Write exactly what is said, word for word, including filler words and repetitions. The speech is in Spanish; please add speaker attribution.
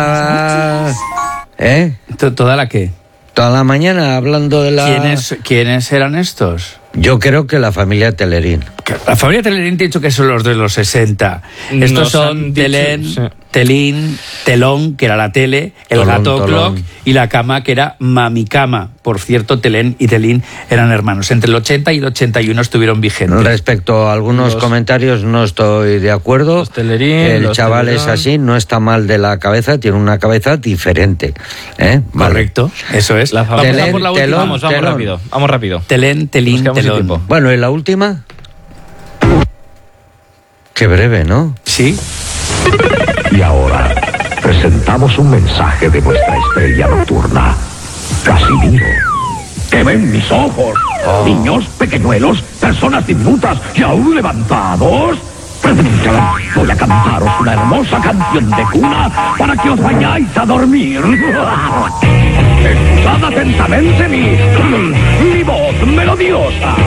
Speaker 1: ¿Eh?
Speaker 2: ¿Toda la qué?
Speaker 1: Toda la mañana hablando de la...
Speaker 2: ¿Quiénes, ¿quiénes eran estos?
Speaker 1: Yo creo que la familia Telerín.
Speaker 2: La familia Telerín te he dicho que son los de los sesenta. Estos
Speaker 3: Nos
Speaker 2: son
Speaker 3: han dicho,
Speaker 2: Telén,
Speaker 3: sí.
Speaker 2: Telín, Telón, que era la tele, el
Speaker 1: Tolón,
Speaker 2: gato
Speaker 1: tolón.
Speaker 2: Clock y la cama, que era Mami Cama. Por cierto, Telén y Telín eran hermanos. Entre el ochenta y el ochenta y uno estuvieron vigentes.
Speaker 1: Respecto a algunos
Speaker 3: Los-
Speaker 1: comentarios no estoy de acuerdo.
Speaker 3: Los Telerín,
Speaker 1: El
Speaker 3: los
Speaker 1: chaval es
Speaker 3: Telerón.
Speaker 1: así, no está mal de la cabeza, tiene una cabeza diferente. ¿eh? Vale.
Speaker 2: Correcto, eso es.
Speaker 3: La
Speaker 2: Vamos
Speaker 3: familia-
Speaker 2: a por la
Speaker 1: Telén,
Speaker 2: última.
Speaker 3: Vamos, vamos
Speaker 1: Telón.
Speaker 3: rápido, vamos rápido.
Speaker 2: Telén, Telín,
Speaker 3: Nos quedamos sin
Speaker 2: Telón.
Speaker 3: tiempo.
Speaker 1: Bueno, ¿y la última? Qué breve, ¿no?
Speaker 2: Sí.
Speaker 4: Y ahora presentamos un mensaje de nuestra estrella nocturna, Casimiro. ¿Qué ven mis ojos? Niños, pequeñuelos, personas diminutas y aún levantados. Voy a cantaros una hermosa canción de cuna para que os vayáis a dormir. Escuchad atentamente mi, mi voz melodiosa.